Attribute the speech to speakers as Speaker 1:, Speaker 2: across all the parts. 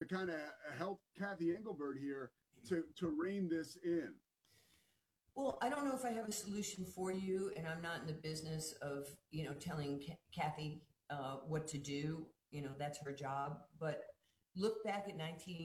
Speaker 1: kind of help Kathy Engelbert here to rein this in?
Speaker 2: Well, I don't know if I have a solution for you, and I'm not in the business of, telling Kathy what to do. That's her job. But look back at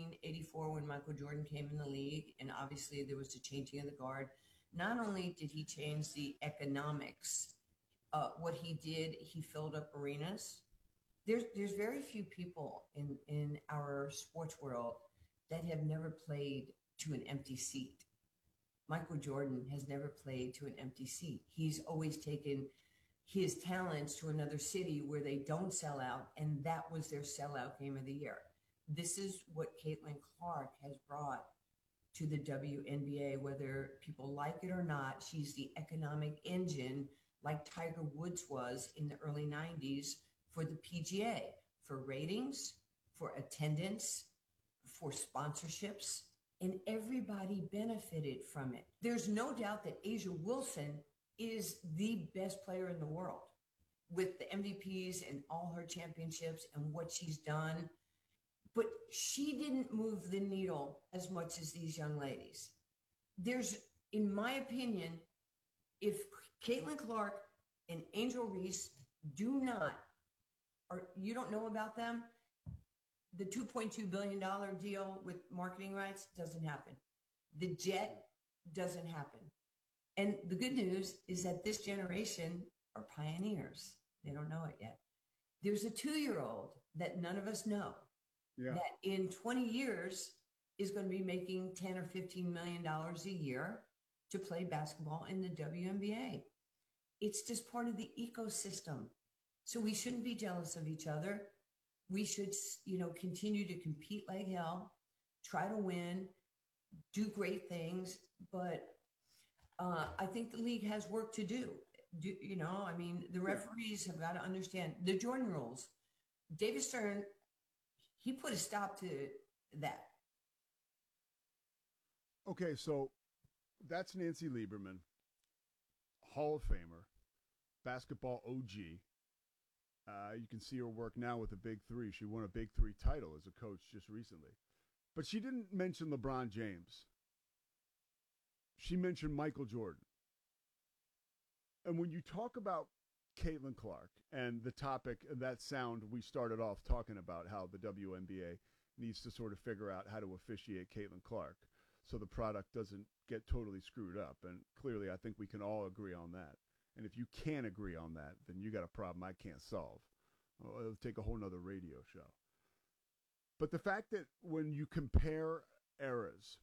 Speaker 2: 1984 when Michael Jordan came in the league, and obviously there was a changing of the guard. Not only did he change the economics, what he did, he filled up arenas. There's very few people in our sports world that have never played to an empty seat. Michael Jordan has never played to an empty seat. He's always taken his talents to another city where they don't sell out, and that was their sellout game of the year. This is what Caitlin Clark has brought to the WNBA, whether people like it or not. She's the economic engine, like Tiger Woods was in the early 90s for the PGA, for ratings, for attendance, for sponsorships, and everybody benefited from it. There's no doubt that A'ja Wilson is the best player in the world with the MVPs and all her championships and what she's done. But she didn't move the needle as much as these young ladies. There's, in my opinion, if Caitlin Clark and Angel Reese do not, or you don't know about them, the $2.2 billion deal with marketing rights doesn't happen. The jet doesn't happen. And the good news is that this generation are pioneers. They don't know it yet. There's a 2-year-old that none of us know that in 20 years is going to be making $10 or $15 million a year to play basketball in the WNBA. It's just part of the ecosystem. So we shouldn't be jealous of each other. We should, continue to compete like hell, try to win, do great things. But I think the league has work to do. The referees have got to understand the Jordan rules. David Stern, he put a stop to that.
Speaker 1: Okay, so that's Nancy Lieberman, Hall of Famer, basketball OG. You can see her work now with the Big Three. She won a Big Three title as a coach just recently. But she didn't mention LeBron James. She mentioned Michael Jordan. And when you talk about Caitlin Clark and the topic, that sound we started off talking about, how the WNBA needs to sort of figure out how to officiate Caitlin Clark so the product doesn't get totally screwed up. And clearly, I think we can all agree on that. And if you can't agree on that, then you got a problem I can't solve. It'll take a whole nother radio show. But the fact that when you compare eras,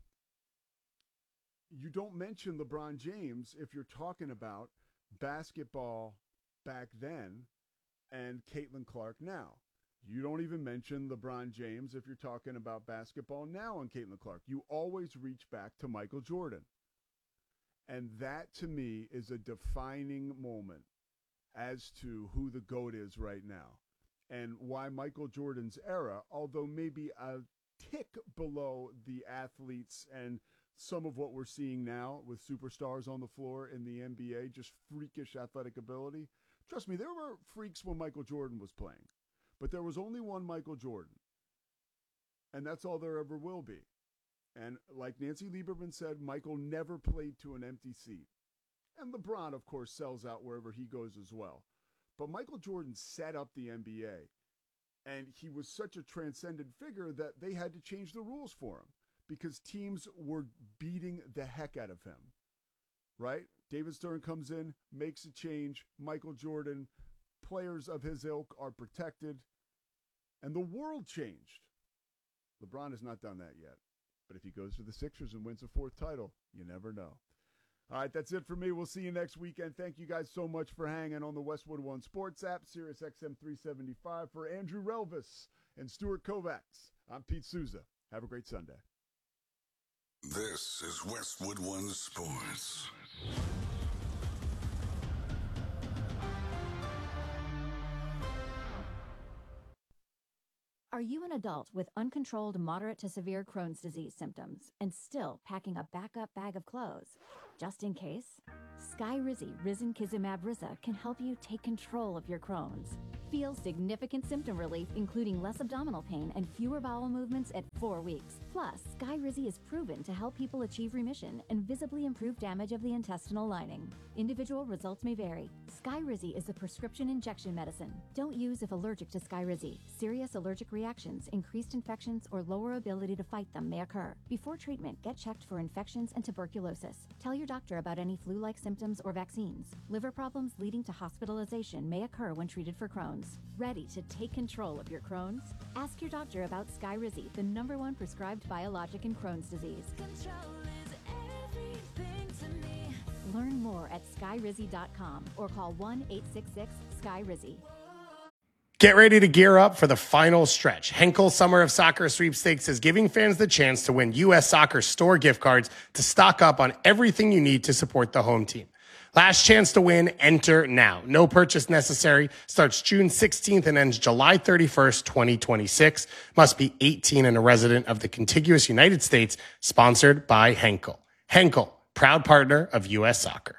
Speaker 1: you don't mention LeBron James if you're talking about basketball back then and Caitlin Clark now. You don't even mention LeBron James if you're talking about basketball now and Caitlin Clark. You always reach back to Michael Jordan. And that, to me, is a defining moment as to who the GOAT is right now and why Michael Jordan's era, although maybe a tick below the athletes and some of what we're seeing now with superstars on the floor in the NBA, just freakish athletic ability. Trust me, there were freaks when Michael Jordan was playing, but there was only one Michael Jordan, and that's all there ever will be. And like Nancy Lieberman said, Michael never played to an empty seat. And LeBron, of course, sells out wherever he goes as well. But Michael Jordan set up the NBA, and he was such a transcendent figure that they had to change the rules for him because teams were beating the heck out of him, right? David Stern comes in, makes a change. Michael Jordan, players of his ilk are protected, and the world changed. LeBron has not done that yet. But if he goes to the Sixers and wins a 4th title, you never know. All right, that's it for me. We'll see you next weekend. Thank you guys so much for hanging on the Westwood One Sports app, Sirius XM 375. For Andrew Relvis and Stuart Kovacs, I'm Pete Souza. Have a great Sunday.
Speaker 3: This is Westwood One Sports.
Speaker 4: Are you an adult with uncontrolled moderate to severe Crohn's disease symptoms and still packing a backup bag of clothes? Just in case, Skyrizi Risankizumab Risa can help you take control of your Crohn's. Feel significant symptom relief, including less abdominal pain and fewer bowel movements at 4 weeks. Plus, Skyrizi is proven to help people achieve remission and visibly improve damage of the intestinal lining. Individual results may vary. Skyrizi is a prescription injection medicine. Don't use if allergic to Skyrizi. Serious allergic reactions, increased infections, or lower ability to fight them may occur. Before treatment, get checked for infections and tuberculosis. Tell your doctor about any flu-like symptoms or vaccines. Liver problems leading to hospitalization may occur when treated for Crohn's. Ready to take control of your Crohn's? Ask your doctor about Skyrizi, the #1 prescribed biologic in Crohn's disease. Control is everything to me. Learn more at skyrizi.com or call 1-866-SKYRIZI.
Speaker 5: Get ready to gear up for the final stretch. Henkel Summer of Soccer Sweepstakes is giving fans the chance to win U.S. Soccer store gift cards to stock up on everything you need to support the home team. Last chance to win, enter now. No purchase necessary. Starts June 16th and ends July 31st, 2026. Must be 18 and a resident of the contiguous United States. Sponsored by Henkel. Henkel, proud partner of U.S. Soccer.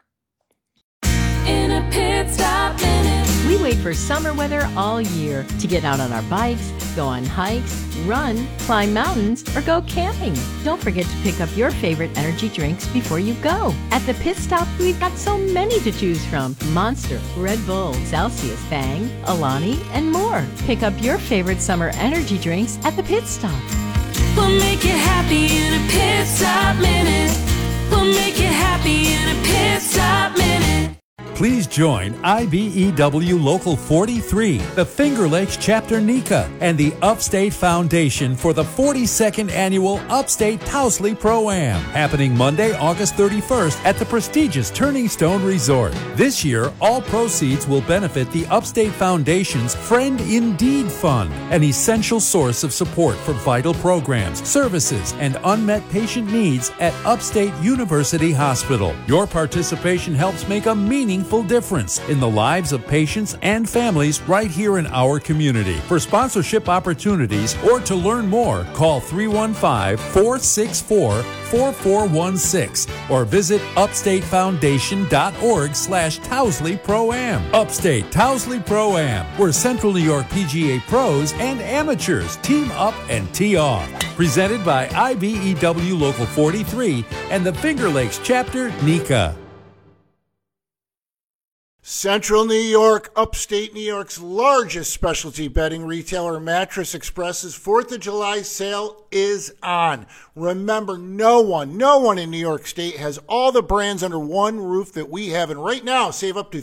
Speaker 6: In a pit stop minute. We wait for summer weather all year to get out on our bikes, go on hikes, run, climb mountains, or go camping. Don't forget to pick up your favorite energy drinks before you go. At the Pit Stop, we've got so many to choose from. Monster, Red Bull, Celsius, Bang, Alani, and more. Pick up your favorite summer energy drinks at the Pit Stop. We'll make you happy in a pit stop minute. We'll make you happy in a pit stop minute.
Speaker 7: Please join IBEW Local 43, the Finger Lakes Chapter NECA, and the Upstate Foundation for the 42nd Annual Upstate Towsley Pro-Am, happening Monday, August 31st at the prestigious Turning Stone Resort. This year, all proceeds will benefit the Upstate Foundation's Friend Indeed Fund, an essential source of support for vital programs, services, and unmet patient needs at Upstate University Hospital. Your participation helps make a meaningful difference in the lives of patients and families right here in our community. For sponsorship opportunities or to learn more, call 315-464-4416 or visit upstatefoundation.org/Towsley Pro-Am. Upstate Towsley Pro-Am, where Central New York PGA pros and amateurs team up and tee off. Presented by IBEW Local 43 and the Finger Lakes Chapter NECA.
Speaker 8: Central New York, upstate New York's largest specialty bedding retailer, Mattress Express's 4th of July sale is on. Remember, no one in New York State has all the brands under one roof that we have. And right now, save up to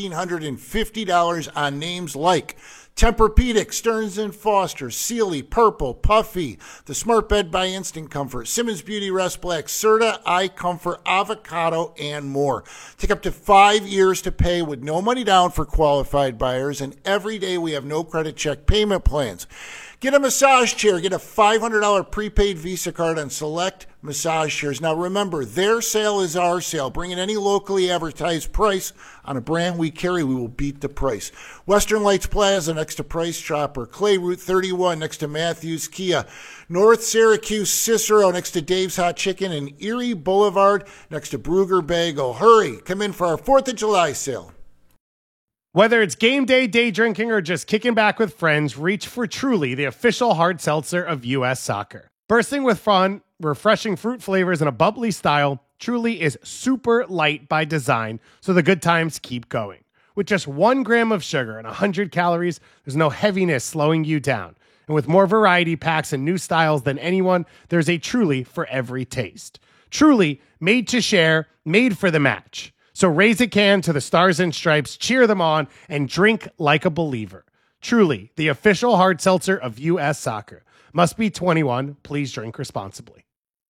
Speaker 8: $1,350 on names like Tempur-Pedic, Stearns & Foster, Sealy, Purple, Puffy, the Smart Bed by Instant Comfort, Simmons Beauty Rest Black, Serta, iComfort, Avocado, and more. Take up to 5 years to pay with no money down for qualified buyers, and every day we have no credit check payment plans. Get a massage chair. Get a $500 prepaid Visa card on select massage chairs. Now remember, their sale is our sale. Bring in any locally advertised price on a brand we carry. We will beat the price. Western Lights Plaza next to Price Chopper. Clay Route 31 next to Matthews Kia. North Syracuse Cicero next to Dave's Hot Chicken. And Erie Boulevard next to Brugger Bagel. Hurry. Come in for our 4th of July sale.
Speaker 5: Whether it's game day, day drinking, or just kicking back with friends, reach for Truly, the official hard seltzer of U.S. Soccer. Bursting with fun, refreshing fruit flavors, and a bubbly style, Truly is super light by design, so the good times keep going. With just 1 gram of sugar and 100 calories, there's no heaviness slowing you down. And with more variety packs and new styles than anyone, there's a Truly for every taste. Truly, made to share, made for the match. So raise a can to the Stars and Stripes, cheer them on, and drink like a believer. Truly, the official hard seltzer of U.S. Soccer. Must be 21. Please drink responsibly.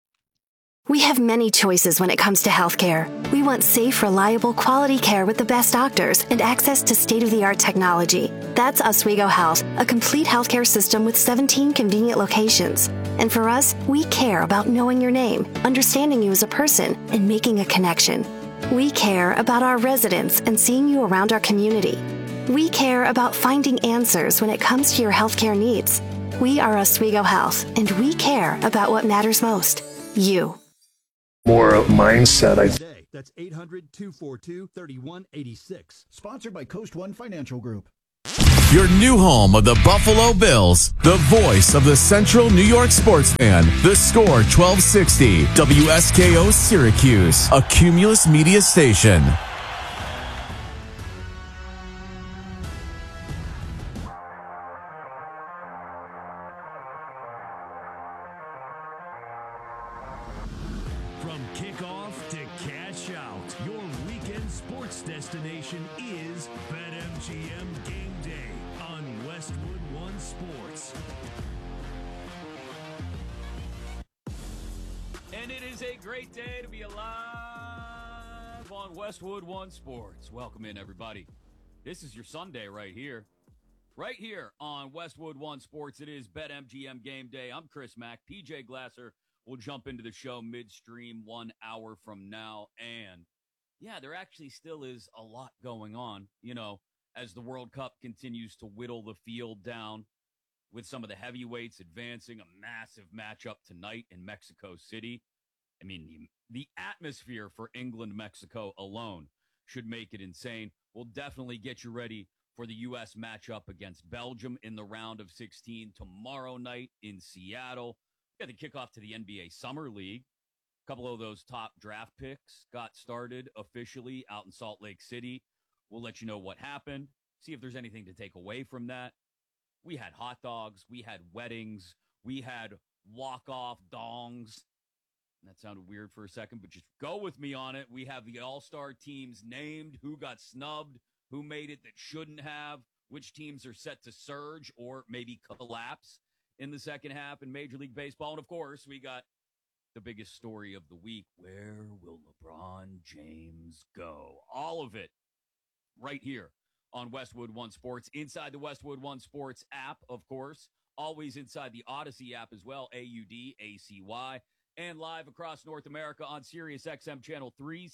Speaker 9: We have many choices when it comes to healthcare. We want safe, reliable, quality care with the best doctors and access to state-of-the-art technology. That's Oswego Health, a complete healthcare system with 17 convenient locations. And for us, we care about knowing your name, understanding you as a person, and making a connection. We care about our residents and seeing you around our community. We care about finding answers when it comes to your healthcare needs. We are Oswego Health, and we care about what matters most, you.
Speaker 10: More mindset. That's 800-242-3186.
Speaker 11: Sponsored by Coast One Financial Group.
Speaker 12: Your new home of the Buffalo Bills, the voice of the Central New York sports fan, the Score 1260, WSKO Syracuse, a Cumulus Media station.
Speaker 13: From kickoff to cash out, your weekend sports destination is BetMGM Game Day on Westwood One Sports.
Speaker 14: And it is a great day to be alive on Westwood One Sports. Welcome in, everybody. This is your Sunday right here. Right here on Westwood One Sports, it is BetMGM Game Day. I'm Chris Mack. PJ Glasser will jump into the show midstream 1 hour from now. And, yeah, there actually still is a lot going on, you know, as the World Cup continues to whittle the field down with some of the heavyweights advancing. A massive matchup tonight in Mexico City. I mean, the atmosphere for England-Mexico alone should make it insane. We'll definitely get you ready for the U.S. matchup against Belgium in the round of 16 tomorrow night in Seattle. Got the kickoff to the NBA Summer League. A couple of those top draft picks got started officially out in Salt Lake City. We'll let you know what happened, see if there's anything to take away from that. We had hot dogs. We had weddings. We had walk-off dongs. That sounded weird for a second, but just go with me on it. We have the all-star teams named, who got snubbed, who made it that shouldn't have, which teams are set to surge or maybe collapse in the second half in Major League Baseball. And, of course, we got the biggest story of the week. Where will LeBron James go? All of it right here on Westwood One Sports, inside the Westwood One Sports app, of course, always inside the Odyssey app as well, AUDACY, and live across North America on Sirius XM Channel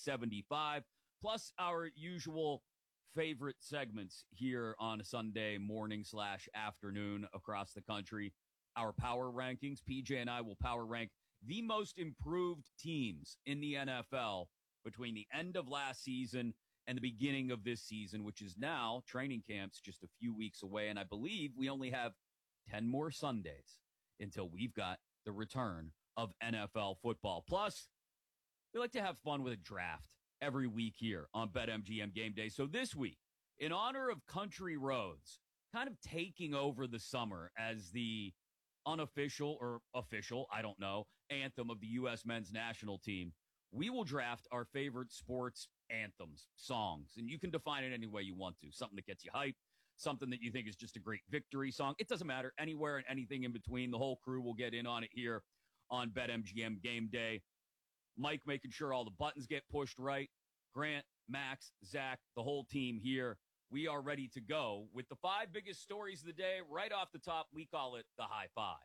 Speaker 14: 375, plus our usual favorite segments here on a Sunday morning / afternoon across the country. Our power rankings. PJ and I will power rank the most improved teams in the NFL between the end of last season and the beginning of this season, which is now training camps just a few weeks away. And I believe we only have 10 more Sundays until we've got the return of NFL football. Plus, we like to have fun with a draft every week here on BetMGM Game Day. So this week, in honor of Country Roads, kind of taking over the summer as the unofficial or official, I don't know, anthem of the U.S. men's national team, we will draft our favorite sports anthems, songs, and you can define it any way you want to. Something that gets you hyped, something that you think is just a great victory song. It doesn't matter. Anywhere and anything in between. The whole crew will get in on it here on BetMGM Game Day. Mike making sure all the buttons get pushed right. Grant, Max, Zach, the whole team here. We are ready to go with the 5 biggest stories of the day. Right off the top, we call it the High Five.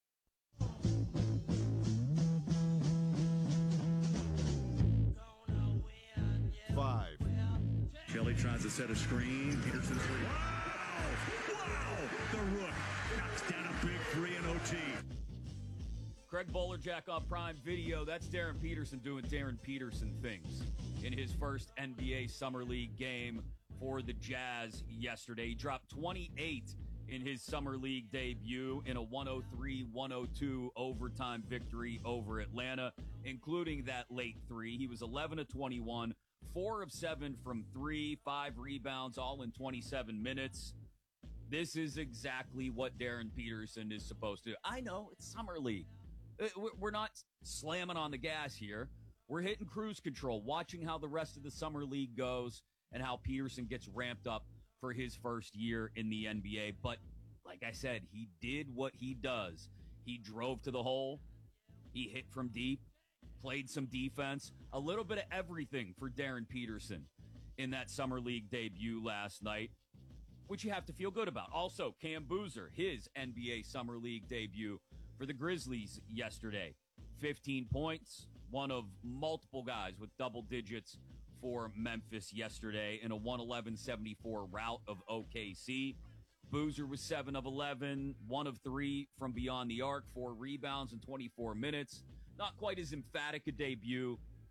Speaker 15: Five. Kelly tries to set a screen. Peterson's lead. Wow! The Rook knocks down a big 3 in OT.
Speaker 14: Craig Bolerjack on Prime Video. That's Darren Peterson doing Darren Peterson things in his first NBA Summer League game for the Jazz yesterday. He dropped 28 in his Summer League debut in a 103-102 overtime victory over Atlanta, including that late 3. He was 11 of 21, 4 of 7 from 3, 5 rebounds, all in 27 minutes. This is exactly what Darren Peterson is supposed to do. I know, it's Summer League. We're not slamming on the gas here. We're hitting cruise control, watching how the rest of the Summer League goes and how Peterson gets ramped up for his first year in the NBA. But like I said, he did what he does. He drove to the hole. He hit from deep, played some defense, a little bit of everything for Darren Peterson in that Summer League debut last night, which you have to feel good about. Also, Cam Boozer, his NBA Summer League debut for the Grizzlies yesterday. 15 points, one of multiple guys with double digits for Memphis yesterday in a 111-74 rout of OKC. Boozer was 7 of 11, 1 of 3 from beyond the arc, 4 rebounds in 24 minutes. Not quite as emphatic a debut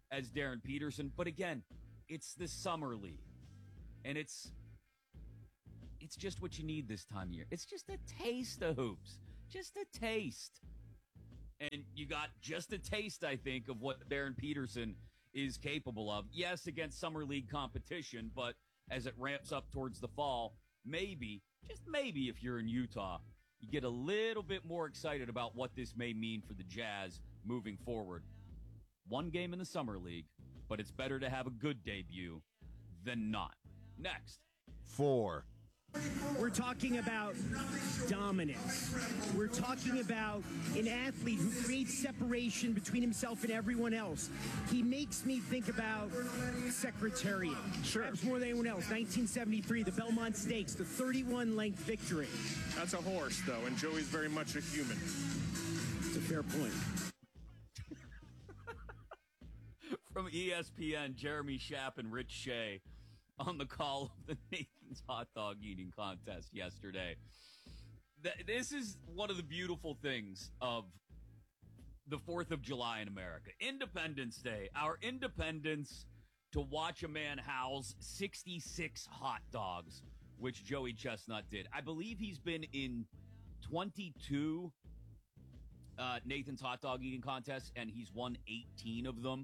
Speaker 14: as Darren Peterson. But again, it's the summer league. And it's just what you need this time of year. It's just a taste of hoops. Just a taste. And you got just a taste, I think, of what Darren Peterson is capable of. Yes, against summer league competition, but as it ramps up towards the fall, maybe, just maybe if you're in Utah, you get a little bit more excited about what this may mean for the Jazz moving forward. One game in the summer league, but it's better to have a good debut than not. Next.
Speaker 10: 4.
Speaker 16: We're talking about dominance. We're talking about an athlete who creates separation between himself and everyone else. He makes me think about Secretariat. Sure. Perhaps more than anyone else. 1973, the Belmont Stakes, the 31-length victory.
Speaker 17: That's a horse, though, and Joey's very much a human.
Speaker 16: It's a fair point.
Speaker 14: From ESPN, Jeremy Schaap and Rich Shea on the call of the Nathan's hot dog eating contest yesterday. This is one of the beautiful things of the 4th of July in America. Independence Day, our independence to watch a man house 66 hot dogs, which Joey Chestnut did. I believe he's been in 22 Nathan's hot dog eating contests, and he's won 18 of them.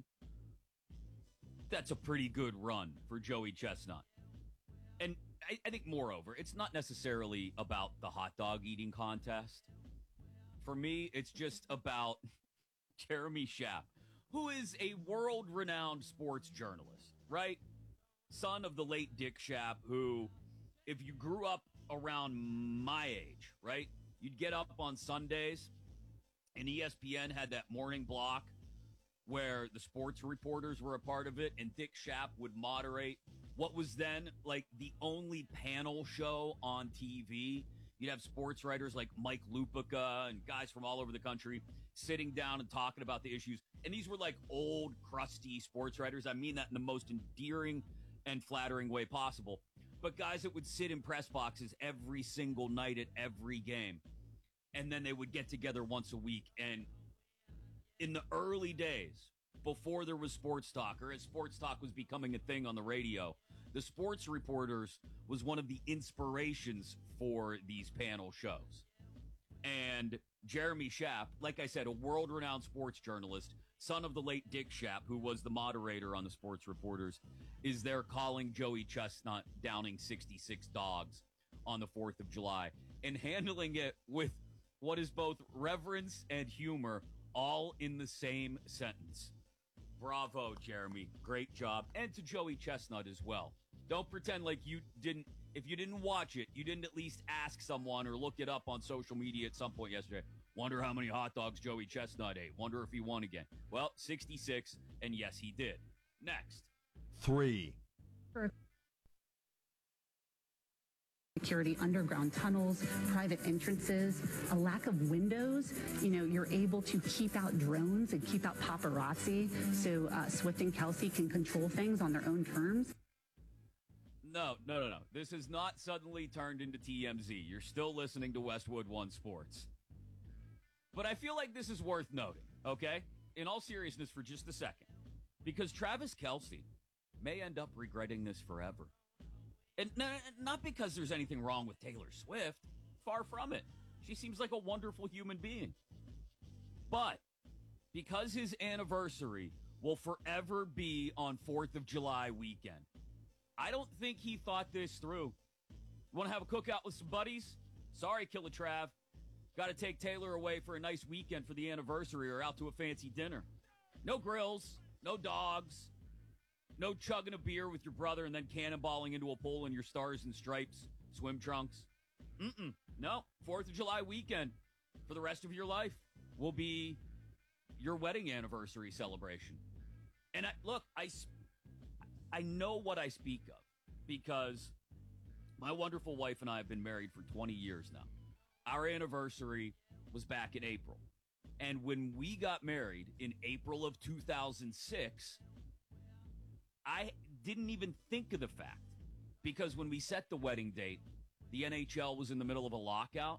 Speaker 14: That's a pretty good run for Joey Chestnut. And I think, moreover, it's not necessarily about the hot dog eating contest. For me, it's just about Jeremy Schaap, who is a world-renowned sports journalist, right? Son of the late Dick Schaap, who, if you grew up around my age, right, you'd get up on Sundays, and ESPN had that morning block where the sports reporters were a part of it, and Dick Schaap would moderate what was then like the only panel show on TV. You'd have sports writers like Mike Lupica and guys from all over the country sitting down and talking about the issues. And these were like old, crusty sports writers. I mean that in the most endearing and flattering way possible. But guys that would sit in press boxes every single night at every game. And then they would get together once a week. And in the early days, before there was sports talk, or as sports talk was becoming a thing on the radio, the sports reporters was one of the inspirations for these panel shows. And Jeremy Schaap, like I said, a world-renowned sports journalist, son of the late Dick Schaap, who was the moderator on the sports reporters, is there calling Joey Chestnut downing 66 dogs on the 4th of July and handling it with what is both reverence and humor all in the same sentence. Bravo, Jeremy. Great job. And to Joey Chestnut as well. Don't pretend like you didn't, if you didn't watch it, you didn't at least ask someone or look it up on social media at some point yesterday. Wonder how many hot dogs Joey Chestnut ate. Wonder if he won again. Well, 66, and yes, he did. Next.
Speaker 10: 3.
Speaker 18: Security, underground tunnels, private entrances, a lack of windows. You know, you're able to keep out drones and keep out paparazzi so Swift and Kelsey can control things on their own terms.
Speaker 14: No. This has not suddenly turned into TMZ. You're still listening to Westwood One Sports. But I feel like this is worth noting, okay? In all seriousness for just a second. Because Travis Kelce may end up regretting this forever. And not because there's anything wrong with Taylor Swift. Far from it. She seems like a wonderful human being. But because his anniversary will forever be on 4th of July weekend, I don't think he thought this through. You want to have a cookout with some buddies? Sorry, Killer Trav. Got to take Taylor away for a nice weekend for the anniversary or out to a fancy dinner. No grills, no dogs. No chugging a beer with your brother and then cannonballing into a pool in your Stars and Stripes swim trunks. No. 4th of July weekend for the rest of your life will be your wedding anniversary celebration. And I know what I speak of because my wonderful wife and I have been married for 20 years now. Our anniversary was back in April. And when we got married in April of 2006, I didn't even think of the fact because when we set the wedding date, the NHL was in the middle of a lockout.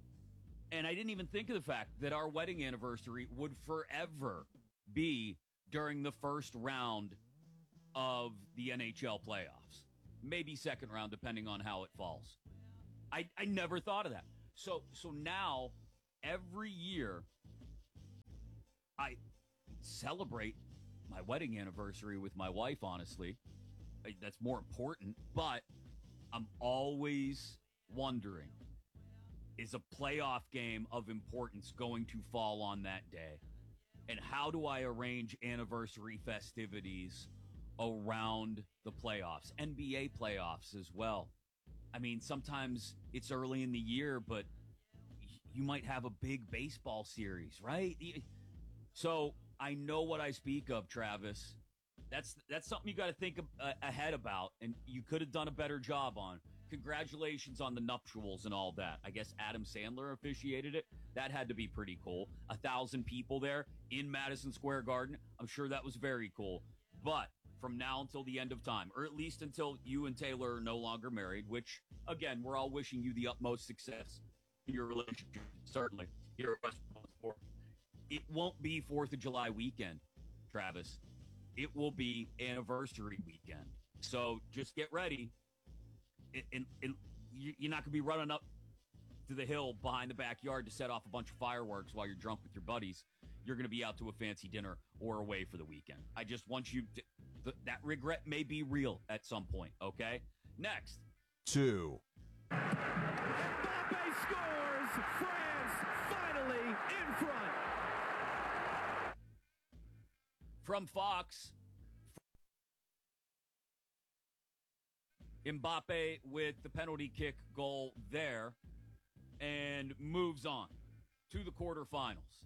Speaker 14: And I didn't even think of the fact that our wedding anniversary would forever be during the first round of the NHL playoffs. Maybe second round, depending on how it falls. I never thought of that. So now, every year, I celebrate my wedding anniversary with my wife, honestly. That's more important. But I'm always wondering, is a playoff game of importance going to fall on that day? And how do I arrange anniversary festivities around the playoffs? NBA playoffs as well. I mean, sometimes it's early in the year, but you might have a big baseball series, right? So I know what I speak of, Travis. That's something you got to think ahead about, and you could have done a better job on. Congratulations on the nuptials and all that. I guess Adam Sandler officiated it. That had to be pretty cool. 1,000 people there in Madison Square Garden. I'm sure that was very cool. But from now until the end of time, or at least until you and Taylor are no longer married, which, again, we're all wishing you the utmost success in your relationship, certainly, here at Westwood Sport. It won't be 4th of July weekend, Travis. It will be anniversary weekend. So just get ready. And you're not going to be running up to the hill behind the backyard to set off a bunch of fireworks while you're drunk with your buddies. You're going to be out to a fancy dinner or away for the weekend. I just want you to... that regret may be real at some point, okay? Next.
Speaker 10: 2.
Speaker 13: Mbappe scores! France finally in front!
Speaker 14: From Fox, Mbappe with the penalty kick goal there and moves on to the quarterfinals.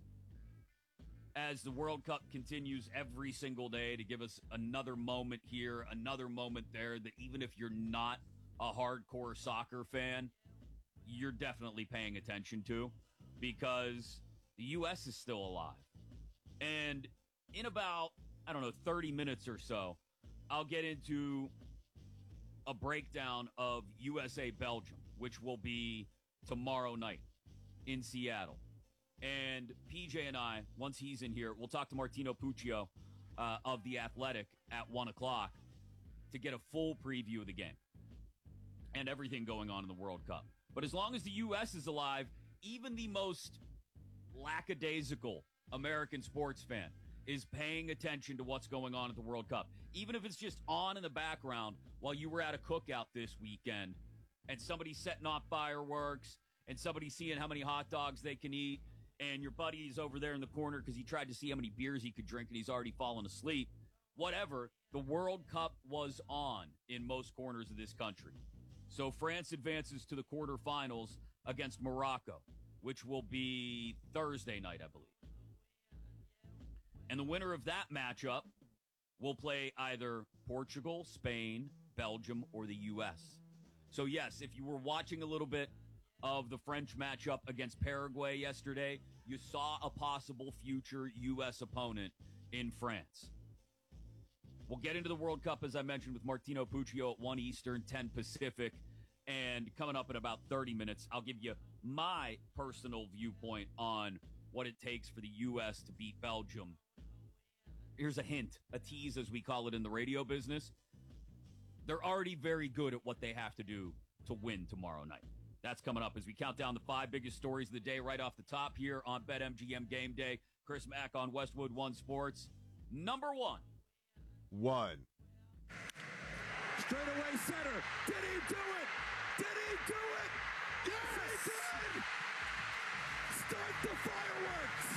Speaker 14: As the World Cup continues every single day to give us another moment here, another moment there, that even if you're not a hardcore soccer fan, you're definitely paying attention to, because the U.S. is still alive. And in about, 30 minutes or so, I'll get into a breakdown of USA-Belgium, which will be tomorrow night in Seattle. And PJ and I, once he's in here, we'll talk to Martino Puccio of The Athletic at 1 o'clock to get a full preview of the game and everything going on in the World Cup. But as long as the U.S. is alive, even the most lackadaisical American sports fan is paying attention to what's going on at the World Cup. Even if it's just on in the background while you were at a cookout this weekend and somebody's setting off fireworks and somebody's seeing how many hot dogs they can eat, and your buddy's over there in the corner because he tried to see how many beers he could drink and he's already fallen asleep. Whatever, the World Cup was on in most corners of this country. So France advances to the quarterfinals against Morocco, which will be Thursday night, I believe. And the winner of that matchup will play either Portugal, Spain, Belgium, or the U.S. So, yes, if you were watching a little bit of the French matchup against Paraguay yesterday, you saw a possible future U.S. opponent in France. We'll get into the World Cup, as I mentioned, with Martino Puccio at 1 Eastern, 10 Pacific. And coming up in about 30 minutes, I'll give you my personal viewpoint on what it takes for the U.S. to beat Belgium. Here's a hint, a tease, as we call it in the radio business. They're already very good at what they have to do to win tomorrow night. That's coming up as we count down the 5 biggest stories of the day right off the top here on BetMGM Game Day. Chris Mack on Westwood One Sports. Number 1.
Speaker 10: 1.
Speaker 13: Straightaway center. Did he do it? Did he do it? Yes, he did! Start the fireworks!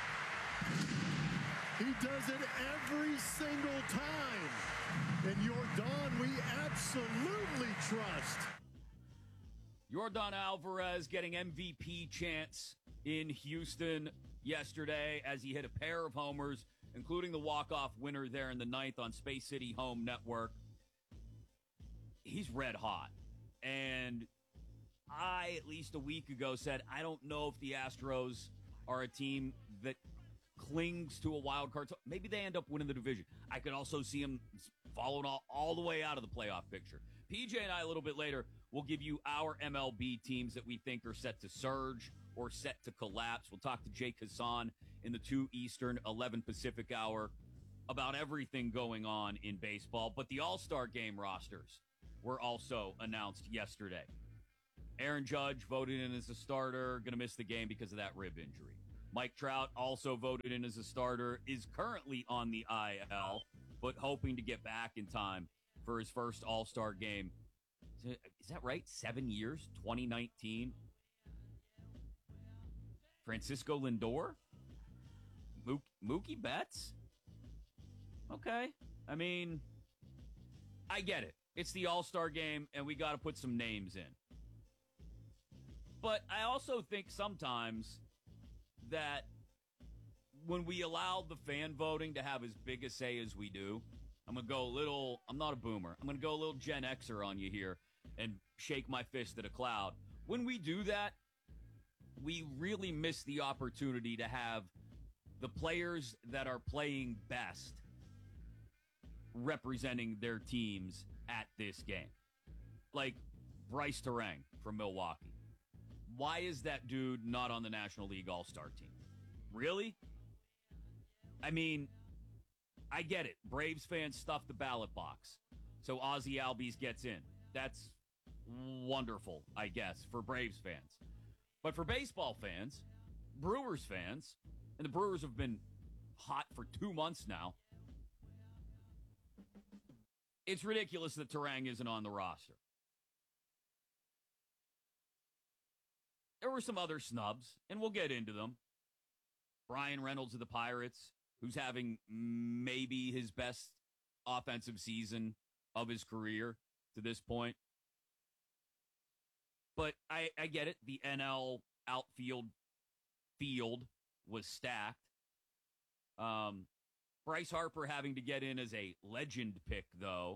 Speaker 19: He does it every single time. And Yordan, we absolutely trust.
Speaker 14: Yordan Alvarez getting MVP chance in Houston yesterday as he hit a pair of homers, including the walk-off winner there in the 9th on Space City Home Network. He's red hot. And I, at least a week ago, said I don't know if the Astros are a team that clings to a wild card. Maybe they end up winning the division. I could also see them following all the way out of the playoff picture. PJ and I, a little bit later, will give you our MLB teams that we think are set to surge or set to collapse. We'll talk to Jake Hassan in the 2 Eastern, 11 Pacific hour about everything going on in baseball, but the All-Star Game rosters were also announced yesterday. Aaron Judge voted in as a starter, going to miss the game because of that rib injury. Mike Trout also voted in as a starter, is currently on the IL, but hoping to get back in time for his first All-Star game. Is that right? 7 years? 2019? Francisco Lindor? Mookie Betts? Okay. I mean, I get it. It's the All-Star game, and we got to put some names in. But I also think sometimes that when we allow the fan voting to have as big a say as we do, I'm going to go a little, I'm not a boomer, I'm going to go a little Gen Xer on you here and shake my fist at a cloud. When we do that, we really miss the opportunity to have the players that are playing best representing their teams at this game. Like Bryce Terang from Milwaukee. Why is that dude not on the National League All-Star team? Really? I mean, I get it. Braves fans stuff the ballot box, so Ozzie Albies gets in. That's wonderful, I guess, for Braves fans. But for baseball fans, Brewers fans, and the Brewers have been hot for 2 months now, it's ridiculous that Terang isn't on the roster. There were some other snubs, and we'll get into them. Brian Reynolds of the Pirates, who's having maybe his best offensive season of his career to this point. But I get it. The NL outfield field was stacked. Bryce Harper having to get in as a legend pick, though.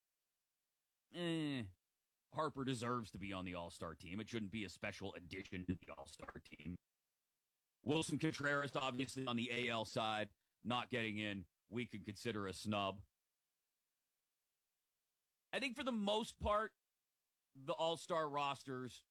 Speaker 14: Harper deserves to be on the All-Star team. It shouldn't be a special addition to the All-Star team. Wilson Contreras, obviously, on the AL side, not getting in, we could consider a snub. I think for the most part, the All-Star rosters,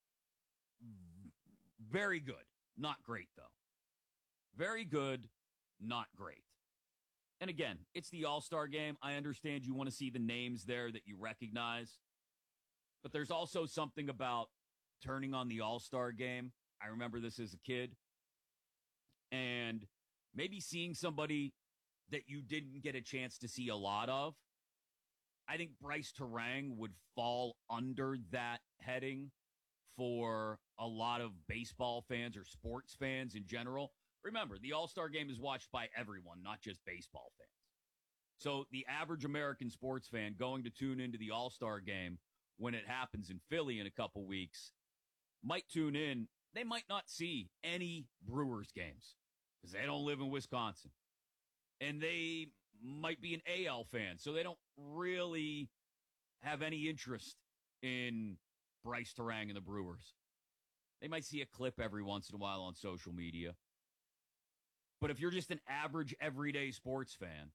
Speaker 14: very good. Not great, though. Very good, not great. And again, it's the All-Star game. I understand you want to see the names there that you recognize. But there's also something about turning on the All-Star game. I remember this as a kid. And maybe seeing somebody that you didn't get a chance to see a lot of. I think Bryce Terang would fall under that heading for a lot of baseball fans or sports fans in general. Remember, the All-Star game is watched by everyone, not just baseball fans. So the average American sports fan going to tune into the All-Star game when it happens in Philly in a couple weeks might tune in. They might not see any Brewers games because they don't live in Wisconsin. And they might be an AL fan, so they don't really have any interest in Bryce Terang and the Brewers. They might see a clip every once in a while on social media. But if you're just an average, everyday sports fan,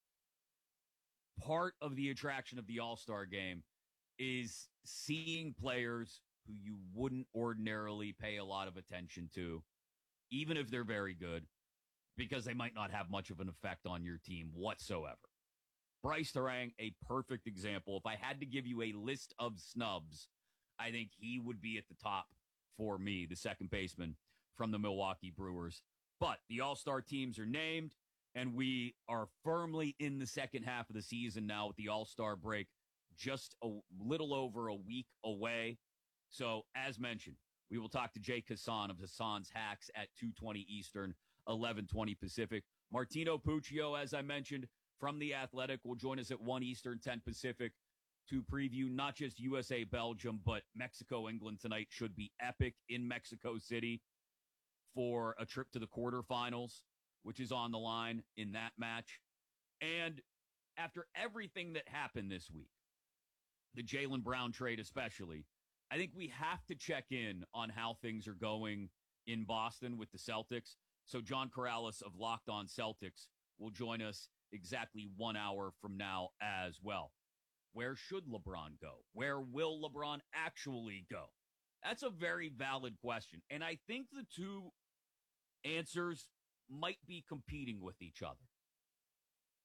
Speaker 14: part of the attraction of the All-Star game is seeing players who you wouldn't ordinarily pay a lot of attention to, even if they're very good, because they might not have much of an effect on your team whatsoever. Bryce Terang, a perfect example. If I had to give you a list of snubs, I think he would be at the top for me, the second baseman from the Milwaukee Brewers. But the All-Star teams are named, and we are firmly in the second half of the season now with the All-Star break just a little over a week away. So, as mentioned, we will talk to Jake Hassan of Hassan's Hacks at 2:20 Eastern, 11:20 Pacific. Martino Puccio, as I mentioned, from The Athletic, will join us at 1 Eastern, 10 Pacific to preview not just USA-Belgium, but Mexico-England tonight. Should be epic in Mexico City for a trip to the quarterfinals, which is on the line in that match. And after everything that happened this week, the Jaylen Brown trade especially, I think we have to check in on how things are going in Boston with the Celtics. So John Corrales of Locked On Celtics will join us exactly 1 hour from now as well. Where should LeBron go? Where will LeBron actually go? That's a very valid question. And I think the two answers might be competing with each other.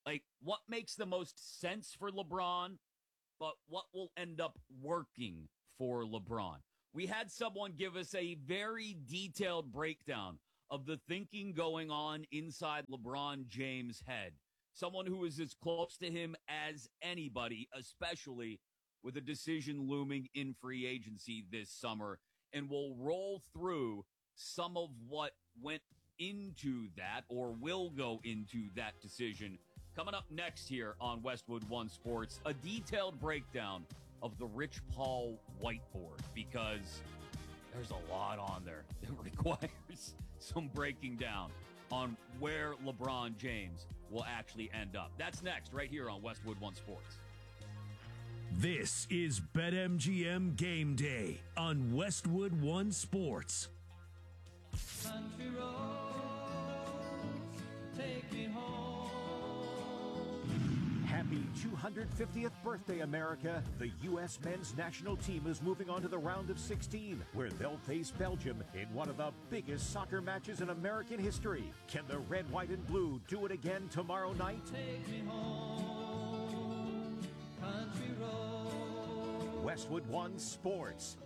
Speaker 14: Like, what makes the most sense for LeBron, but what will end up working for LeBron? We had someone give us a very detailed breakdown of the thinking going on inside LeBron James' head. Someone who is as close to him as anybody, especially with a decision looming in free agency this summer. And we'll roll through some of what went into that or will go into that decision. Coming up next here on Westwood One Sports, a detailed breakdown of the Rich Paul whiteboard, because there's a lot on there that requires some breaking down on where LeBron James will actually end up. That's next, right here on Westwood One Sports.
Speaker 13: This is BetMGM Game Day on Westwood One Sports.
Speaker 20: Country roads, take me home.
Speaker 21: Happy 250th birthday, America. The U.S. men's national team is moving on to the round of 16, where they'll face Belgium in one of the biggest soccer matches in American history. Can the red, white, and blue do it again tomorrow night?
Speaker 20: Take me home, country roads.
Speaker 21: Westwood One Sports.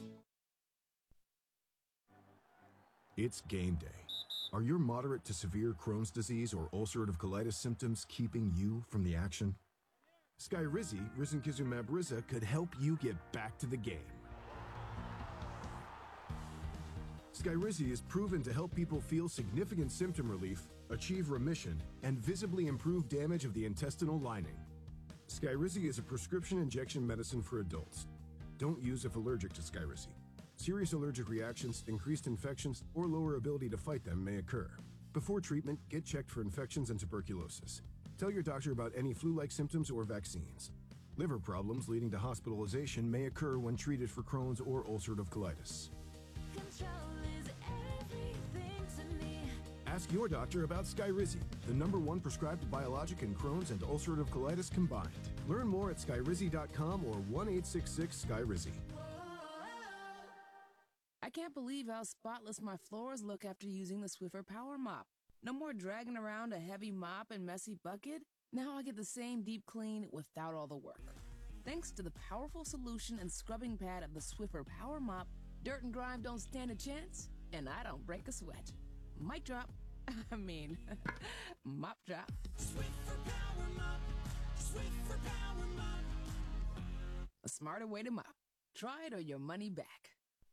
Speaker 10: It's game day. Are your moderate to severe Crohn's disease or ulcerative colitis symptoms keeping you from the action? Skyrizi, risankizumab Riza, could help you get back to the game. Skyrizi is proven to help people feel significant symptom relief, achieve remission, and visibly improve damage of the intestinal lining. Skyrizi is a prescription injection medicine for adults. Don't use if allergic to Skyrizi. Serious allergic reactions, increased infections, or lower ability to fight them may occur. Before treatment, get checked for infections and tuberculosis. Tell your doctor about any flu-like symptoms or vaccines. Liver problems leading to hospitalization may occur when treated for Crohn's or ulcerative colitis. Ask your doctor about Skyrizi, the #1 prescribed biologic in Crohn's and ulcerative colitis combined. Learn more at skyrizi.com or 1-866-SKYRIZI.
Speaker 22: I can't believe how spotless my floors look after using the Swiffer Power Mop. No more dragging around a heavy mop and messy bucket. Now I get the same deep clean without all the work. Thanks to the powerful solution and scrubbing pad of the Swiffer Power Mop, dirt and grime don't stand a chance, and I don't break a sweat. Mic drop. Mop drop.
Speaker 20: Swiffer Power Mop. Swiffer Power Mop.
Speaker 22: A smarter way to mop. Try it or your money back.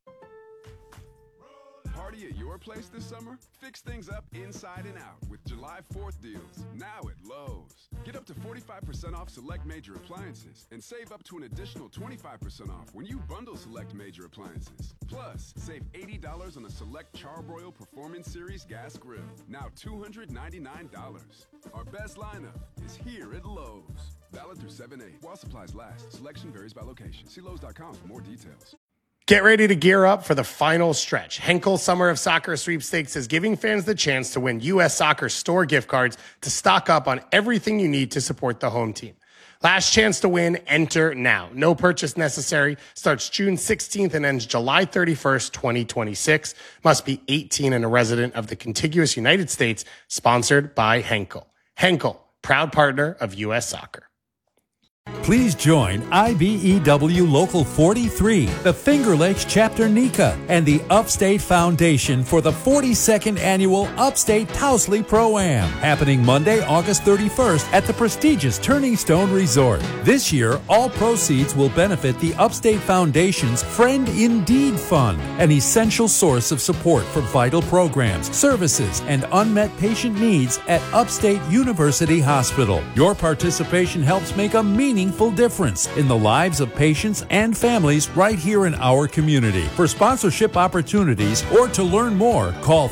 Speaker 23: Party at your place this summer? Fix things up inside and out with July 4th deals, now at Lowe's. Get up to 45% off select major appliances and save up to an additional 25% off when you bundle select major appliances. Plus, save $80 on a select Charbroil Performance Series gas grill, now $299. Our best lineup is here at Lowe's. Valid through 7/8 while supplies last. Selection varies by location. See Lowe's.com for more details.
Speaker 5: Get ready to gear up for the final stretch. Henkel Summer of Soccer Sweepstakes is giving fans the chance to win U.S. Soccer store gift cards to stock up on everything you need to support the home team. Last chance to win, enter now. No purchase necessary. Starts June 16th and ends July 31st, 2026. Must be 18 and a resident of the contiguous United States. Sponsored by Henkel. Henkel, proud partner of U.S. Soccer.
Speaker 7: Please join IBEW Local 43, the Finger Lakes Chapter NECA, and the Upstate Foundation for the 42nd Annual Upstate Tousley Pro-Am, happening Monday, August 31st at the prestigious Turning Stone Resort. This year, all proceeds will benefit the Upstate Foundation's Friend Indeed Fund, an essential source of support for vital programs, services, and unmet patient needs at Upstate University Hospital. Your participation helps make a meaningful difference in the lives of patients and families right here in our community. For sponsorship opportunities or to learn more, call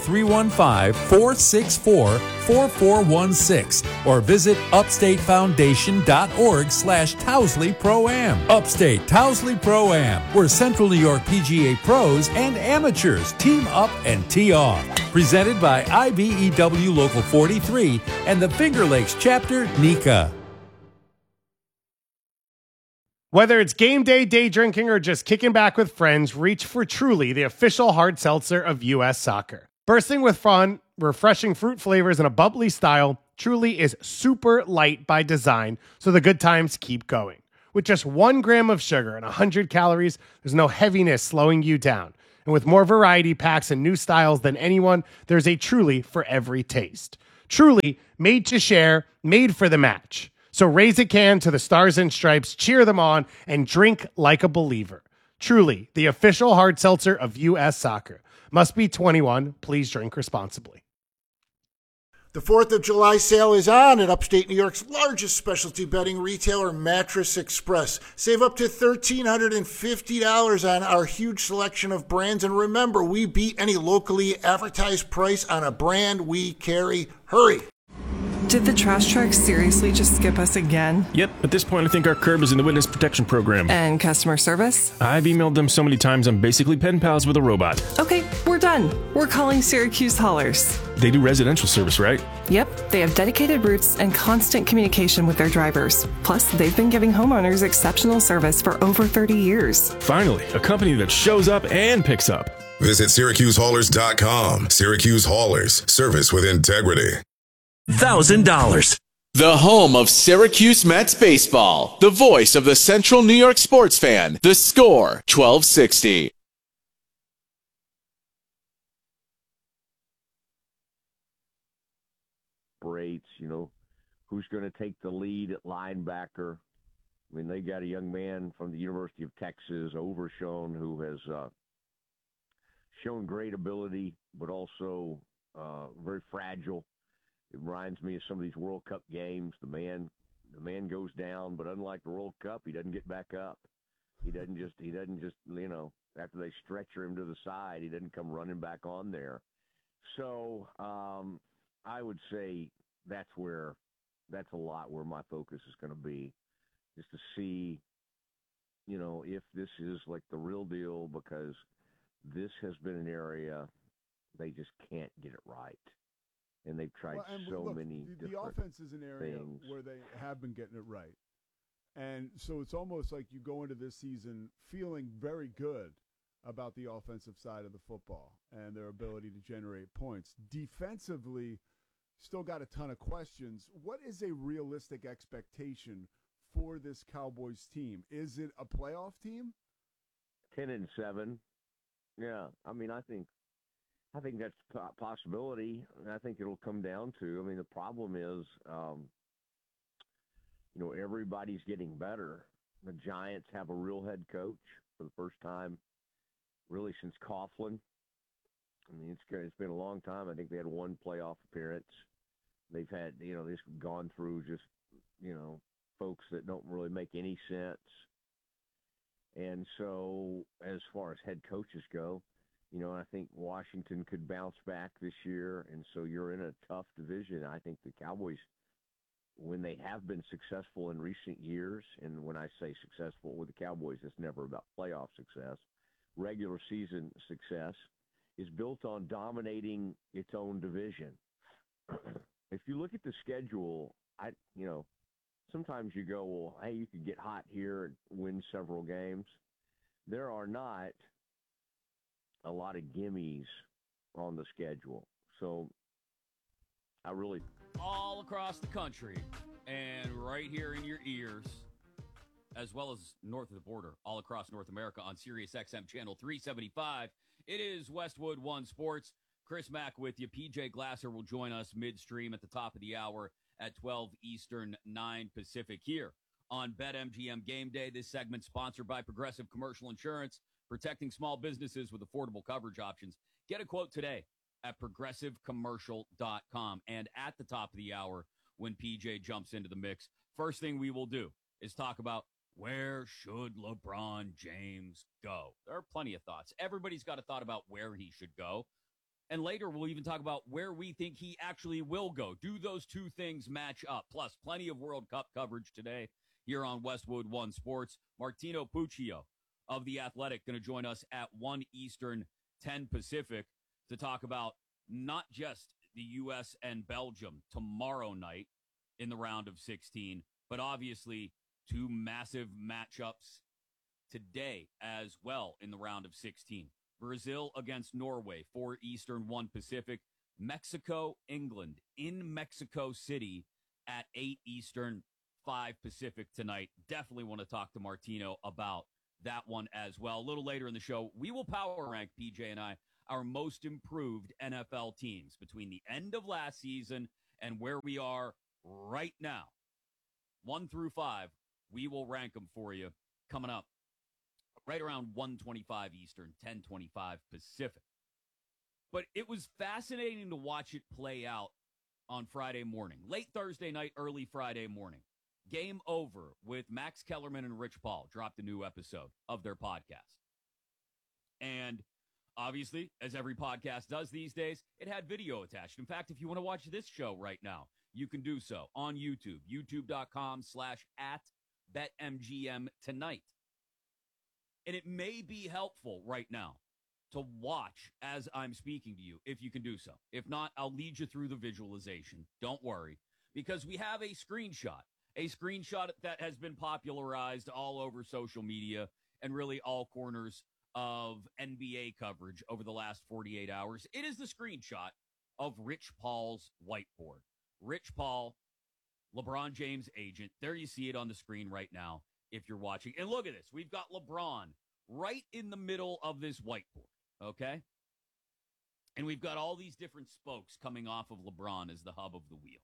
Speaker 7: 315-464-4416 or visit upstatefoundation.org/Tousley Pro-Am. Upstate Tousley Pro-Am, where Central New York PGA pros and amateurs team up and tee off. Presented by IBEW Local 43 and the Finger Lakes Chapter NECA.
Speaker 5: Whether it's game day, day drinking, or just kicking back with friends, reach for Truly, the official hard seltzer of U.S. Soccer. Bursting with fun, refreshing fruit flavors, and a bubbly style, Truly is super light by design, so the good times keep going. With just 1 gram of sugar and 100 calories, there's no heaviness slowing you down. And with more variety packs and new styles than anyone, there's a Truly for every taste. Truly, made to share, made for the match. So raise a can to the Stars and Stripes, cheer them on, and drink like a believer. Truly, the official hard seltzer of U.S. Soccer. Must be 21. Please drink responsibly.
Speaker 8: The 4th of July sale is on at upstate New York's largest specialty bedding retailer, Mattress Express. Save up to $1,350 on our huge selection of brands. And remember, we beat any locally advertised price on a brand we carry. Hurry!
Speaker 1: Did the trash truck seriously just skip us again?
Speaker 2: Yep, at this point I think our curb is in the witness protection program.
Speaker 1: And customer service?
Speaker 2: I've emailed them so many times I'm basically pen pals with a robot.
Speaker 1: Okay, we're done. We're calling Syracuse Haulers.
Speaker 2: They do residential service, right?
Speaker 1: Yep, they have dedicated routes and constant communication with their drivers. Plus, they've been giving homeowners exceptional service for over 30 years.
Speaker 2: Finally, a company that shows up and picks up.
Speaker 3: Visit SyracuseHaulers.com. Syracuse Haulers, service with integrity.
Speaker 12: $1,000. The home of Syracuse Mets baseball. The voice of the Central New York sports fan. The Score, 1260.
Speaker 24: Brates, who's going to take the lead at linebacker. I mean, they got a young man from the University of Texas, Overshown, who has shown great ability, but also very fragile. It reminds me of some of these World Cup games. The man goes down, but unlike the World Cup, he doesn't get back up. He doesn't just after they stretcher him to the side, he doesn't come running back on there. So I would say that's a lot where my focus is going to be, just to see, if this is like the real deal, because this has been an area they just can't get it right. And they've tried many different
Speaker 25: The offense is an area
Speaker 24: things
Speaker 25: where they have been getting it right. And so it's almost like you go into this season feeling very good about the offensive side of the football and their ability to generate points. Defensively, still got a ton of questions. What is a realistic expectation for this Cowboys team? Is it a playoff team?
Speaker 24: 10-7. Yeah, I mean, I think that's a possibility, and I think it'll come down to, the problem is, everybody's getting better. The Giants have a real head coach for the first time, really, since Coughlin. It's been a long time. I think they had one playoff appearance. They've had, they've gone through just, folks that don't really make any sense. And so as far as head coaches go, I think Washington could bounce back this year, and so you're in a tough division. I think the Cowboys, when they have been successful in recent years, and when I say successful with the Cowboys, it's never about playoff success. Regular season success is built on dominating its own division. If you look at the schedule, sometimes you go, well, hey, you could get hot here and win several games. There are not a lot of gimmies on the schedule. So I really...
Speaker 14: All across the country and right here in your ears, as well as north of the border, all across North America on Sirius XM Channel 375. It is Westwood One Sports. Chris Mack with you. PJ Glasser will join us midstream at the top of the hour at 12 Eastern, 9 Pacific here on BetMGM Game Day. This segment sponsored by Progressive Commercial Insurance, protecting small businesses with affordable coverage options. Get a quote today at progressivecommercial.com. And at the top of the hour, when PJ jumps into the mix, first thing we will do is talk about where should LeBron James go. There are plenty of thoughts. Everybody's got a thought about where he should go. And later, we'll even talk about where we think he actually will go. Do those two things match up? Plus, plenty of World Cup coverage today here on Westwood One Sports. Martino Puccio of The Athletic going to join us at 1 Eastern, 10 Pacific to talk about not just the U.S. and Belgium tomorrow night in the round of 16, but obviously two massive matchups today as well in the round of 16. Brazil against Norway, 4 Eastern, 1 Pacific. Mexico, England, in Mexico City at 8 Eastern, 5 Pacific tonight. Definitely want to talk to Martino about that one as well. A little later in the show, we will power rank, PJ and I, our most improved NFL teams between the end of last season and where we are right now. 1 through 5, we will rank them for you coming up right around 1:25 Eastern, 10:25 Pacific. But it was fascinating to watch it play out on Friday morning, late Thursday night, early Friday morning. Game Over with Max Kellerman and Rich Paul dropped a new episode of their podcast. And obviously, as every podcast does these days, it had video attached. In fact, if you want to watch this show right now, you can do so on YouTube, youtube.com/@BetMGM tonight. And it may be helpful right now to watch as I'm speaking to you, if you can do so. If not, I'll lead you through the visualization. Don't worry, because we have a screenshot that has been popularized all over social media and really all corners of NBA coverage over the last 48 hours. It is the screenshot of Rich Paul's whiteboard. Rich Paul, LeBron James' agent. There you see it on the screen right now if you're watching. And look at this. We've got LeBron right in the middle of this whiteboard, okay? And we've got all these different spokes coming off of LeBron as the hub of the wheel.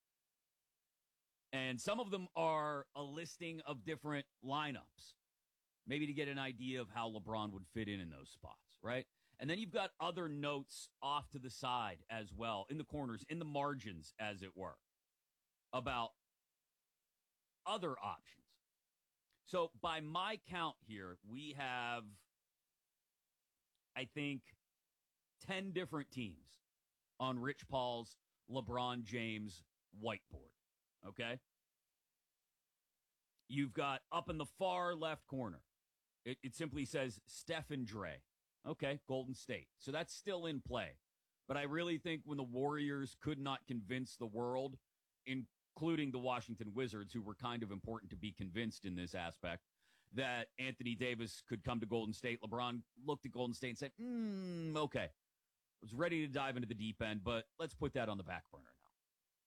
Speaker 14: And some of them are a listing of different lineups, maybe to get an idea of how LeBron would fit in those spots, right? And then you've got other notes off to the side as well, in the corners, in the margins, as it were, about other options. So by my count here, we have, I think, 10 different teams on Rich Paul's LeBron James whiteboard, okay? You've got up in the far left corner, it simply says Steph and Dre. Okay, Golden State. So that's still in play. But I really think when the Warriors could not convince the world, including the Washington Wizards, who were kind of important to be convinced in this aspect, that Anthony Davis could come to Golden State, LeBron looked at Golden State and said, okay. Was ready to dive into the deep end, but let's put that on the back burner now.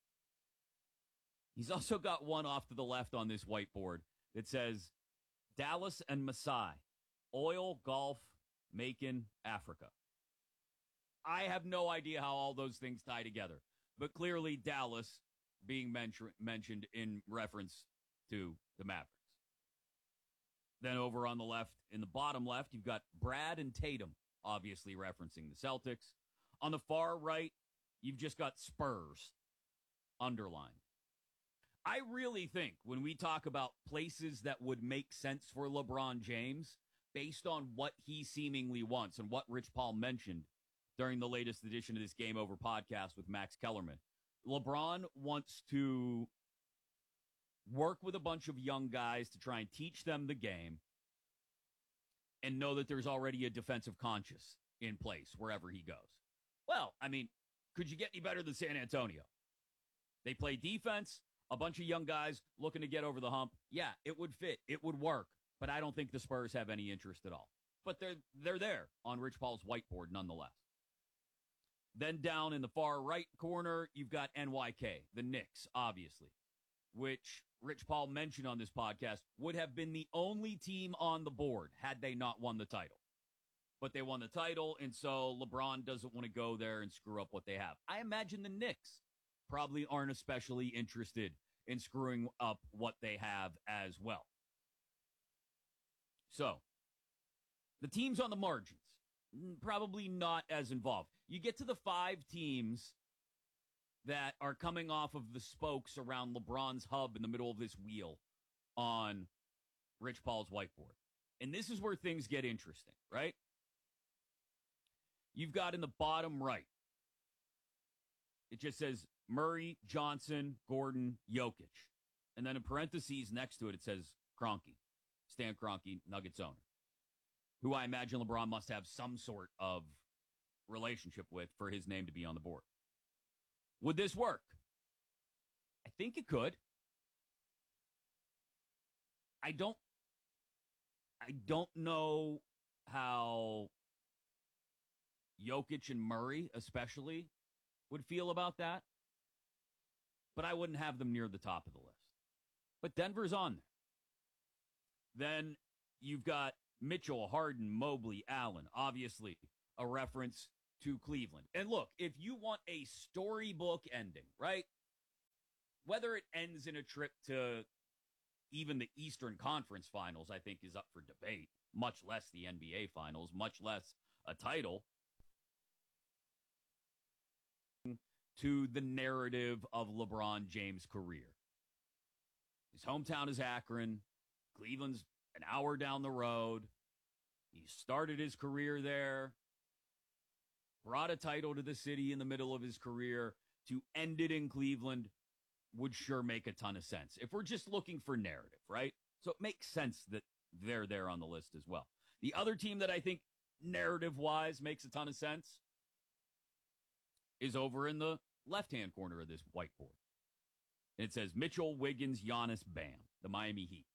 Speaker 14: He's also got one off to the left on this whiteboard that says Dallas and Masai, oil, golf, Macon, Africa. I have no idea how all those things tie together, but clearly Dallas being mentioned in reference to the Mavericks. Then over on the left, in the bottom left, you've got Brad and Tatum, obviously referencing the Celtics. On the far right, you've just got Spurs underlined. I really think when we talk about places that would make sense for LeBron James, based on what he seemingly wants and what Rich Paul mentioned during the latest edition of this Game Over podcast with Max Kellerman, LeBron wants to work with a bunch of young guys to try and teach them the game and know that there's already a defensive conscience in place wherever he goes. Well, I mean, could you get any better than San Antonio? They play defense, a bunch of young guys looking to get over the hump. Yeah, it would fit. It would work. But I don't think the Spurs have any interest at all. But they're there on Rich Paul's whiteboard nonetheless. Then down in the far right corner, you've got NYK, the Knicks, obviously, which Rich Paul mentioned on this podcast would have been the only team on the board had they not won the title. But they won the title, and so LeBron doesn't want to go there and screw up what they have. I imagine the Knicks probably aren't especially interested in screwing up what they have as well. So, the teams on the margins, probably not as involved. You get to the 5 teams that are coming off of the spokes around LeBron's hub in the middle of this wheel on Rich Paul's whiteboard. And this is where things get interesting, right? You've got in the bottom right, it just says Murray, Johnson, Gordon, Jokic. And then in parentheses next to it, it says Kroenke. Stan Kroenke, Nuggets owner, who I imagine LeBron must have some sort of relationship with for his name to be on the board. Would this work? I think it could. I don't know how Jokic and Murray especially would feel about that. But I wouldn't have them near the top of the list. But Denver's on there. Then you've got Mitchell, Harden, Mobley, Allen. Obviously, a reference to Cleveland. And look, if you want a storybook ending, right? Whether it ends in a trip to even the Eastern Conference Finals, I think, is up for debate, much less the NBA Finals, much less a title. To the narrative of LeBron James' career. His hometown is Akron. Cleveland's an hour down the road. He started his career there, brought a title to the city in the middle of his career. To end it in Cleveland would sure make a ton of sense. If we're just looking for narrative, right? So it makes sense that they're there on the list as well. The other team that I think narrative-wise makes a ton of sense is over in the left-hand corner of this whiteboard. It says Mitchell, Wiggins, Giannis, Bam, the Miami Heat.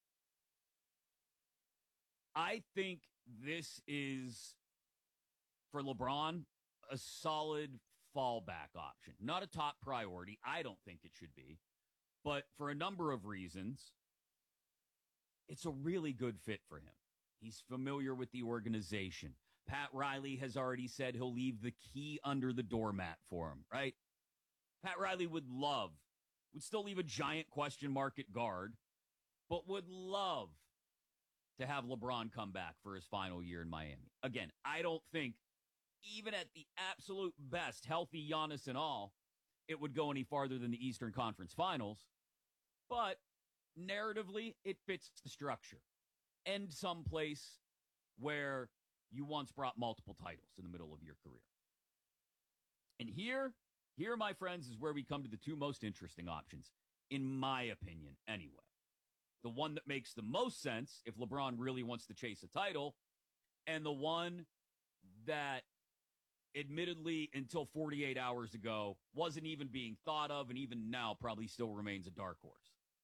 Speaker 14: I think this is, for LeBron, a solid fallback option. Not a top priority. I don't think it should be. But for a number of reasons, it's a really good fit for him. He's familiar with the organization. Pat Riley has already said he'll leave the key under the doormat for him, right? Pat Riley would still leave a giant question mark at guard, but would love to have LeBron come back for his final year in Miami. Again, I don't think, even at the absolute best, healthy Giannis and all, it would go any farther than the Eastern Conference Finals. But narratively, it fits the structure. And someplace where you once brought multiple titles in the middle of your career. And here, my friends, is where we come to the two most interesting options, in my opinion, anyway. The one that makes the most sense if LeBron really wants to chase a title, and the one that, admittedly, until 48 hours ago, wasn't even being thought of, and even now probably still remains a dark horse.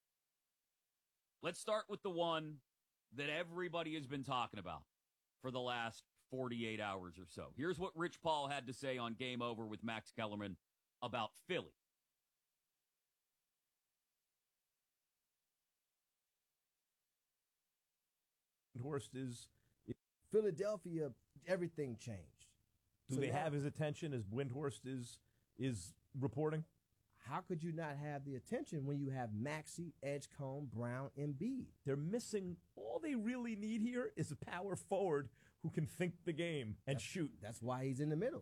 Speaker 14: Let's start with the one that everybody has been talking about for the last 48 hours or so. Here's what Rich Paul had to say on Game Over with Max Kellerman about Philly.
Speaker 4: Horst is
Speaker 6: Philadelphia, everything changed.
Speaker 4: Do they have his attention as Windhorst is reporting?
Speaker 6: How could you not have the attention when you have Maxey, Edgecombe, Brown, and Embiid?
Speaker 4: They're missing. All they really need here is a power forward who can think the game and shoot.
Speaker 6: That's why he's in the middle.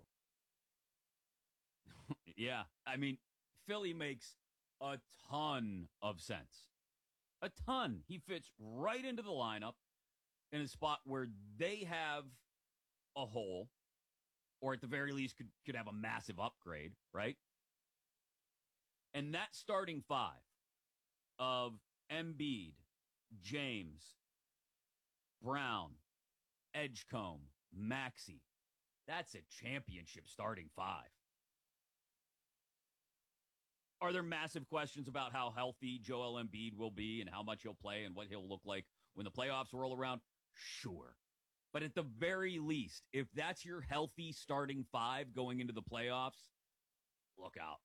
Speaker 14: Yeah, I mean, Philly makes a ton of sense. A ton. He fits right into the lineup in a spot where they have a hole, or at the very least could have a massive upgrade, right? And that starting five of Embiid, James, Brown, Edgecombe, Maxey, that's a championship starting five. Are there massive questions about how healthy Joel Embiid will be and how much he'll play and what he'll look like when the playoffs roll around? Sure. But at the very least, if that's your healthy starting five going into the playoffs, look out.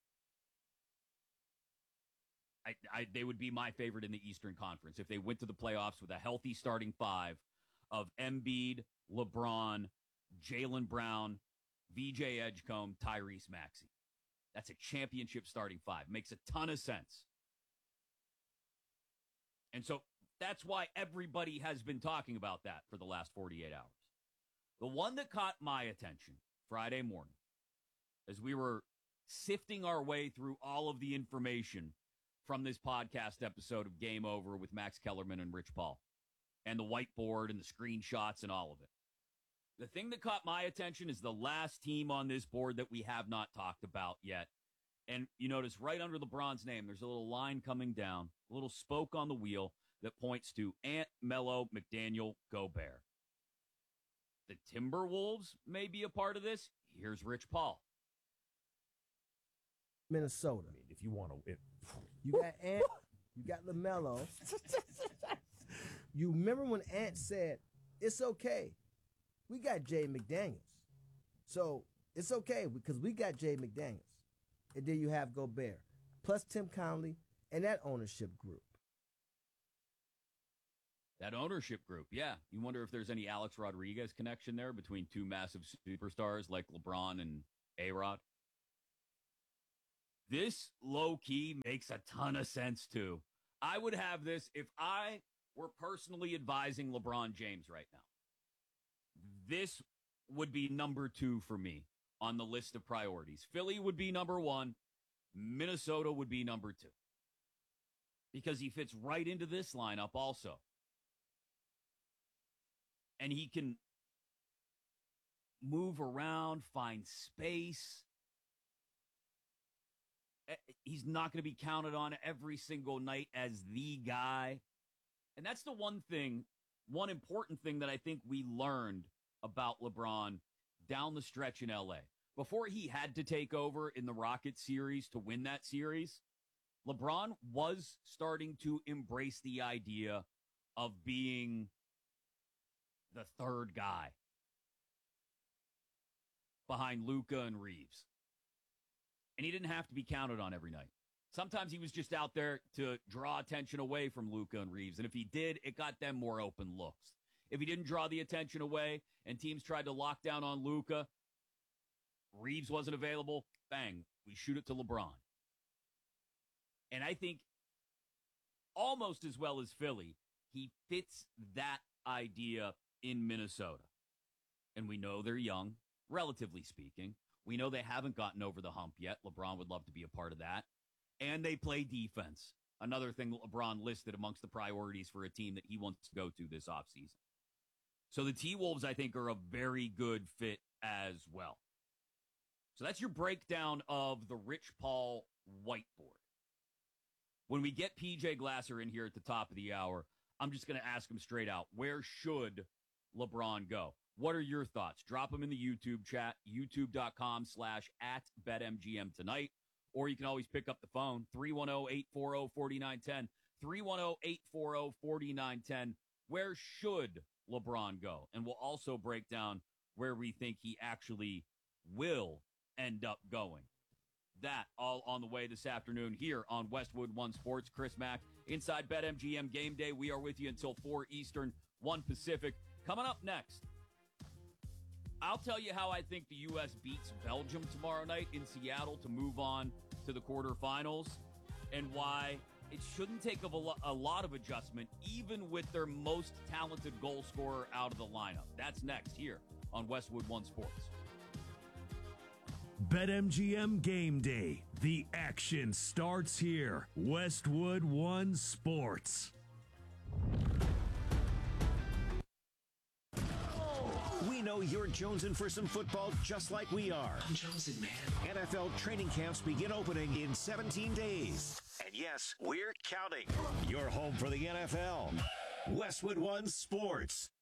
Speaker 14: They would be my favorite in the Eastern Conference if they went to the playoffs with a healthy starting five of Embiid, LeBron, Jaylen Brown, VJ Edgecombe, Tyrese Maxey. That's a championship starting five. Makes a ton of sense. And so that's why everybody has been talking about that for the last 48 hours. The one that caught my attention Friday morning, as we were sifting our way through all of the information from this podcast episode of Game Over with Max Kellerman and Rich Paul, and the whiteboard and the screenshots and all of it. The thing that caught my attention is the last team on this board that we have not talked about yet. And you notice right under LeBron's name, there's a little line coming down, a little spoke on the wheel that points to Ant, Melo, McDaniel, Gobert. The Timberwolves may be a part of this. Here's Rich Paul.
Speaker 6: Minnesota.
Speaker 4: I mean, if you want to...
Speaker 6: You got Ant, you got LaMelo. You remember when Ant said, it's okay. We got Jay McDaniels. So it's okay because we got Jay McDaniels. And then you have Gobert, plus Tim Connelly and that ownership group.
Speaker 14: That ownership group, yeah. You wonder if there's any Alex Rodriguez connection there between two massive superstars like LeBron and A-Rod. This low-key makes a ton of sense, too. I would have this if I were personally advising LeBron James right now. This would be number 2 for me on the list of priorities. Philly would be number 1. Minnesota would be number 2. Because he fits right into this lineup also. And he can move around, find space. He's not going to be counted on every single night as the guy. And that's the one important thing that I think we learned about LeBron down the stretch in LA. Before he had to take over in the Rockets series to win that series, LeBron was starting to embrace the idea of being the third guy behind Luka and Reeves. And he didn't have to be counted on every night. Sometimes he was just out there to draw attention away from Luka and Reeves. And if he did, it got them more open looks. If he didn't draw the attention away and teams tried to lock down on Luka, Reeves wasn't available, bang, we shoot it to LeBron. And I think almost as well as Philly, he fits that idea in Minnesota. And we know they're young, relatively speaking. We know they haven't gotten over the hump yet. LeBron would love to be a part of that. And they play defense. Another thing LeBron listed amongst the priorities for a team that he wants to go to this offseason. So the T-Wolves, I think, are a very good fit as well. So that's your breakdown of the Rich Paul whiteboard. When we get PJ Glasser in here at the top of the hour, I'm just going to ask him straight out, where should LeBron go? What are your thoughts? Drop them in the YouTube chat, youtube.com/@BetMGM tonight. Or you can always pick up the phone, 310-840-4910, 310-840-4910. Where should LeBron go? And we'll also break down where we think he actually will end up going. That all on the way this afternoon here on Westwood One Sports. Chris Mack inside BetMGM Game Day. We are with you until 4 Eastern, 1 Pacific. Coming up next, I'll tell you how I think the U.S. beats Belgium tomorrow night in Seattle to move on to the quarterfinals, and why it shouldn't take a lot of adjustment, even with their most talented goal scorer out of the lineup. That's next here on Westwood One Sports.
Speaker 13: BetMGM Game Day. The action starts here. Westwood One Sports.
Speaker 21: We know you're jonesing for some football just like we are.
Speaker 9: I'm jonesing, man.
Speaker 21: NFL training camps begin opening in 17 days. And yes, we're counting. You're home for the NFL. Westwood One Sports.